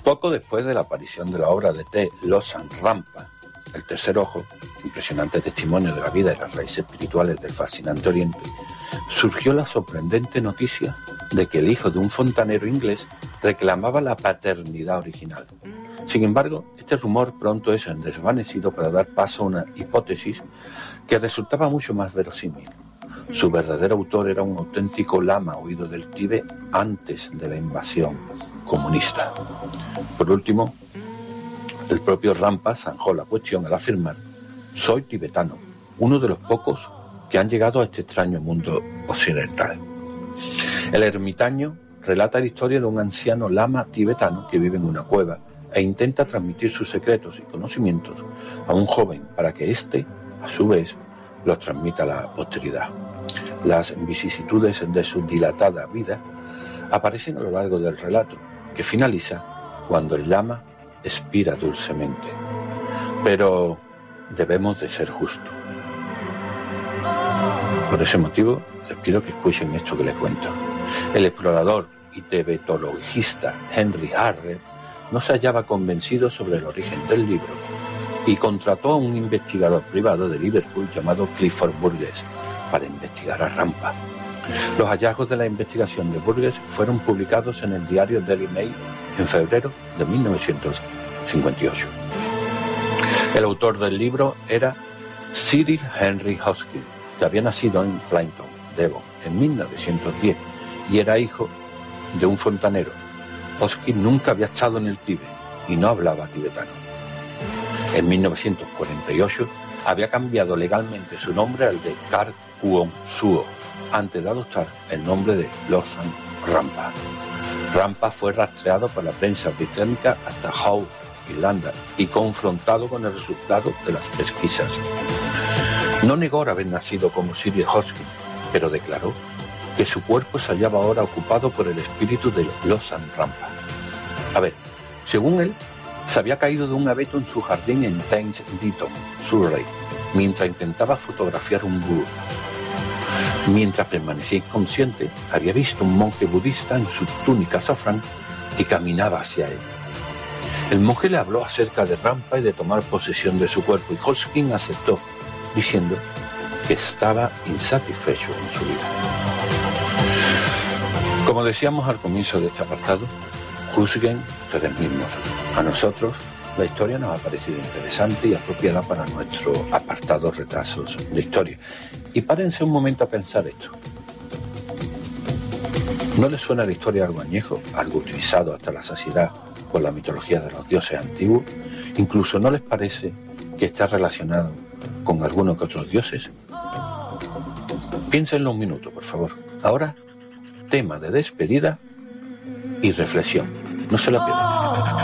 Poco después de la aparición de la obra de T. Lawson Rampa, El tercer ojo, impresionante testimonio de la vida y las raíces espirituales del fascinante Oriente, surgió la sorprendente noticia de que el hijo de un fontanero inglés reclamaba la paternidad original. Sin embargo, este rumor pronto es desvanecido para dar paso a una hipótesis que resultaba mucho más verosímil. Su verdadero autor era un auténtico lama huido del Tíbet antes de la invasión comunista. Por último, el propio Rampa zanjó la cuestión al afirmar: soy tibetano, uno de los pocos que han llegado a este extraño mundo occidental. El ermitaño relata la historia de un anciano lama tibetano que vive en una cueva e intenta transmitir sus secretos y conocimientos a un joven para que éste, a su vez, los transmita a la posteridad. Las vicisitudes de su dilatada vida aparecen a lo largo del relato, que finaliza cuando el lama expira dulcemente. Pero debemos de ser justos. Por ese motivo, les pido que escuchen esto que les cuento. El explorador y tibetologista Henry Harrer no se hallaba convencido sobre el origen del libro y contrató a un investigador privado de Liverpool llamado Clifford Burgess para investigar a Rampa. Los hallazgos de la investigación de Burgess fueron publicados en el diario Daily Mail en febrero de 1958. El autor del libro era Cyril Henry Hoskin, que había nacido en Plympton, Devon, en 1910 y era hijo de un fontanero. Hoskin nunca había estado en el Tíbet y no hablaba tibetano. En 1948 había cambiado legalmente su nombre al de Kar Kwon Suo, antes de adoptar el nombre de Lawson Rampa. Rampa fue rastreado por la prensa británica hasta Howe, Irlanda, y confrontado con el resultado de las pesquisas. No negó haber nacido como Cyril Hoskin, pero declaró que su cuerpo se hallaba ahora ocupado por el espíritu de Lawson Rampa. A ver, según él, se había caído de un abeto en su jardín en Thames Ditton, Surrey, mientras intentaba fotografiar un búho. Mientras permanecía inconsciente, había visto un monje budista en su túnica azafrán que caminaba hacia él. El monje le habló acerca de Rampa y de tomar posesión de su cuerpo, y Hoskin aceptó, diciendo que estaba insatisfecho en su vida. Como decíamos al comienzo de este apartado, juzguen ustedes mismos. A nosotros la historia nos ha parecido interesante y apropiada para nuestro apartado Retazos de Historia. Y párense un momento a pensar esto. ¿No les suena la historia algo añejo, algo utilizado hasta la saciedad por la mitología de los dioses antiguos? Incluso ¿no les parece que está relacionado con algunos que otros dioses? Piénsenlo un minuto, por favor. Ahora, tema de despedida y reflexión. No se la pierdan.